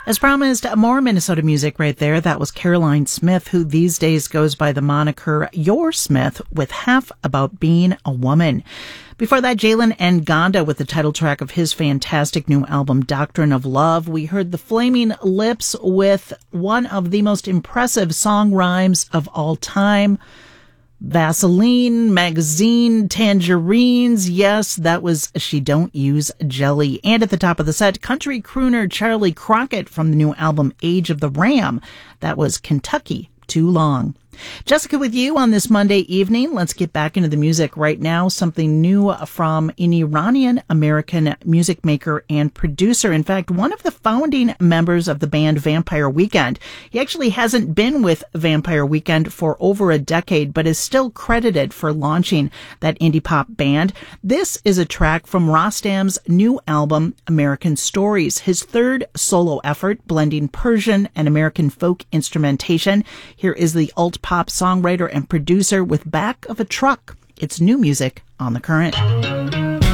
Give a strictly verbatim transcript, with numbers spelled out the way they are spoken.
As promised, more Minnesota music right there. That was Caroline Smith, who these days goes by the moniker Your Smith, with Half About Being a Woman. Before that, Jalen Nganda with the title track of his fantastic new album, Doctrine of Love. We heard the Flaming Lips with one of the most impressive song rhymes of all time. Vaseline, magazine, tangerines. Yes, that was She Don't Use Jelly. And at the top of the set, country crooner Charlie Crockett from the new album Age of the Ram. That was Kentucky Too Long. Jessica with you on this Monday evening. Let's get back into the music right now. Something new from an Iranian-American music maker and producer. In fact, one of the founding members of the band Vampire Weekend. He actually hasn't been with Vampire Weekend for over a decade, but is still credited for launching that indie pop band. This is a track from Rostam's new album, American Stories, his third solo effort, blending Persian and American folk instrumentation. Here is the alt pop songwriter and producer with Back of a Truck. It's new music on The Current.